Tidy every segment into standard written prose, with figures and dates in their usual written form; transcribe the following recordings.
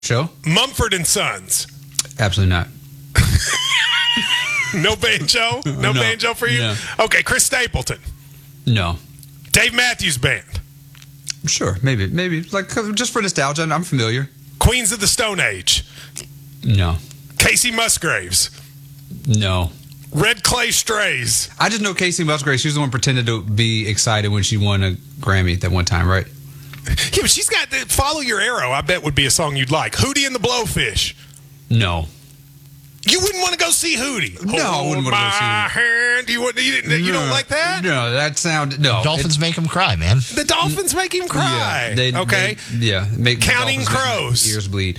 show. Mumford and Sons. Absolutely not. No banjo? No banjo for you? No. Okay, Chris Stapleton. No. Dave Matthews Band. Sure, maybe. Like, just for nostalgia, I'm familiar. Queens of the Stone Age. No. Casey Musgraves. No. Red Clay Strays. I just know Casey Musgraves. She was the one pretended to be excited when she won a Grammy that one time, right? Yeah, but she's got Follow Your Arrow, I bet would be a song you'd like. Hootie and the Blowfish. No. You wouldn't want to go see Hootie. No, I wouldn't want to go see My hand. You don't like that? No, that sound no. Dolphins make him cry, man. The Dolphins make him cry. Yeah, okay. Make Counting the Crows. Ears bleed.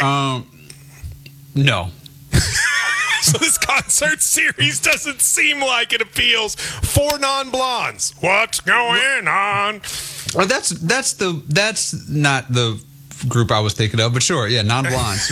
No. So this concert series doesn't seem like it appeals for non-blondes. What's going on? Well, that's not the group I was thinking of, but sure, yeah, non-blondes.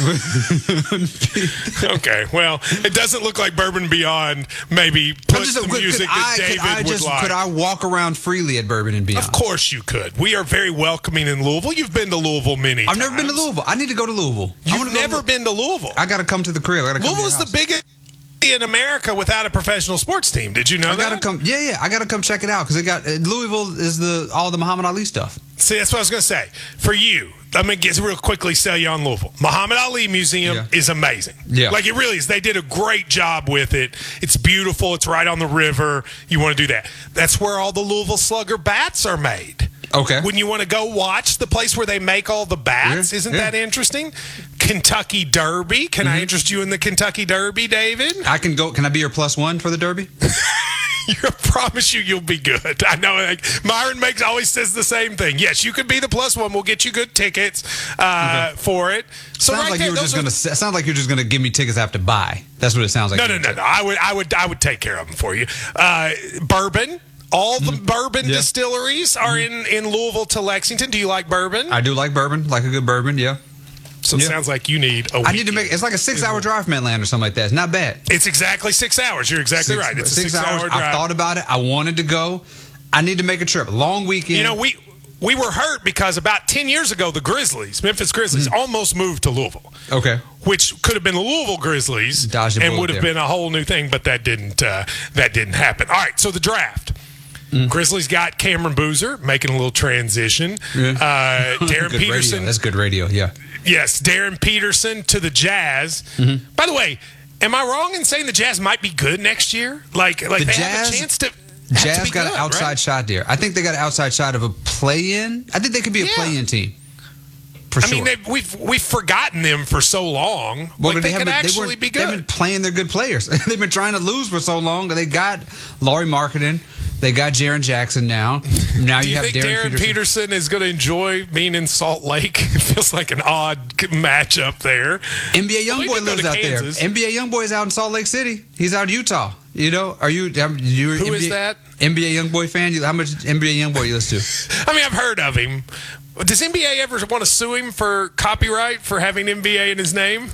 Okay, well, it doesn't look like Bourbon Beyond maybe puts the music that David would like. Could I walk around freely at Bourbon and Beyond? Of course you could. We are very welcoming in Louisville. You've been to Louisville many times. I've never been to Louisville. I need to go to Louisville. You've never been to Louisville. I got to come to the crib. Louisville is the biggest in America without a professional sports team. Did you know that? I got to come. Yeah. I got to come check it out because Louisville is all the Muhammad Ali stuff. See, that's what I was going to say. For you, I'm going to get real quickly sell you on Louisville. Muhammad Ali Museum is amazing. Yeah. Like, it really is. They did a great job with it. It's beautiful. It's right on the river. You want to do that. That's where all the Louisville Slugger bats are made. Okay. When you want to go watch the place where they make all the bats, isn't that interesting? Kentucky Derby. Can I interest you in the Kentucky Derby, David? I can go. Can I be your +1 for the Derby? I promise you'll be good. I know. Like, Myron always says the same thing. Yes, you could be the +1. We'll get you good tickets for it. So sounds like you're just gonna give me tickets I have to buy. That's what it sounds like. No. I would take care of them for you. Bourbon. All the bourbon distilleries are in Louisville to Lexington. Do you like bourbon? I do like bourbon. Like a good bourbon, yeah. So it sounds like you need a weekend. I need to make it's like a 6-hour drive from Atlanta or something like that. It's not bad. It's exactly 6 hours. You're exactly right. It's a 6 hour drive. I've thought about it. I wanted to go. I need to make a trip. Long weekend. You know, we were hurt because about 10 years ago, the Grizzlies, Memphis Grizzlies, almost moved to Louisville. Okay. Which could have been the Louisville Grizzlies and would have been a whole new thing, but that didn't happen. All right, so the draft. Grizzlies got Cameron Boozer making a little transition. Darren Peterson. Radio. That's good radio, yeah. Yes, Darren Peterson to the Jazz. By the way, am I wrong in saying the Jazz might be good next year? Like they have a chance to. Jazz got an outside shot there. I think they got an outside shot of a play-in. I think they could be a play-in team. For sure. I mean, we've forgotten them for so long. Well, they could actually be good. They've been playing their good players. They've been trying to lose for so long. They got Laurie Marketing. They got Jaren Jackson now. Now Do you have think Darren Peterson is going to enjoy being in Salt Lake? It feels like an odd matchup there. NBA Youngboy lives out there. NBA Youngboy is out in Salt Lake City. He's out in Utah. You know, are you? Who is that? NBA Youngboy fan? How much NBA Youngboy you listen to? I mean, I've heard of him. Does NBA ever want to sue him for copyright for having NBA in his name?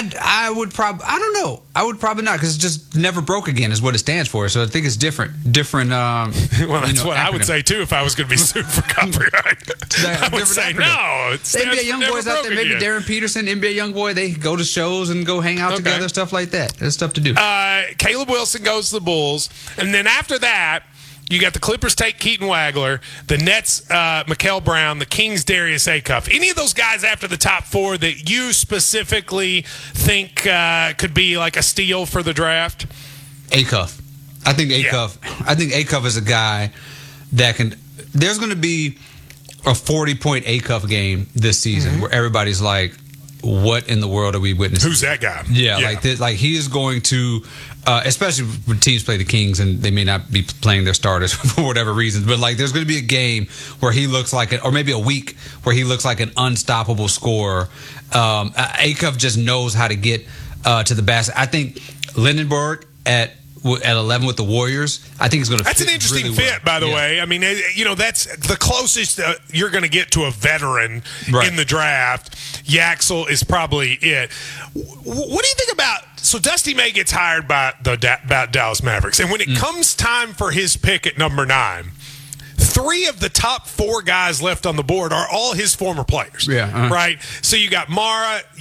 I would probably, I don't know. I would probably not because it just never broke again is what it stands for. So I think it's different. Well, that's what I would say too if I was going to be sued for copyright. I would say no. It's NBA Youngboys out there. Maybe Darren Peterson, NBA Youngboy. They go to shows and go hang out together, stuff like that. There's stuff to do. Caleb Wilson goes to the Bulls, and then after that. You got the Clippers take Keaton Wagler, the Nets Mikael Brown, the Kings Darius Acuff. Any of those guys after the top four that you specifically think could be like a steal for the draft? Acuff. I think Acuff. Yeah. I think Acuff is a guy that can. There's going to be a 40-point Acuff game this season where everybody's like, "What in the world are we witnessing?" Who's that guy? Yeah. Like this, like he is going to. Especially when teams play the Kings and they may not be playing their starters for whatever reasons, but like there's going to be a game where he looks like or maybe a week where he looks like an unstoppable scorer. Acuff just knows how to get to the basket. I think Lindenberg at 11 with the Warriors, I think it's going to fit. That's an interesting really fit, by the way. I mean, you know, that's the closest you're going to get to a veteran in the draft. Yaxel is probably it. What do you think about? So Dusty May gets hired by about Dallas Mavericks, and when it comes time for his pick at number 9, 3 of the top 4 guys left on the board are all his former players. Yeah, right. So you got Mara.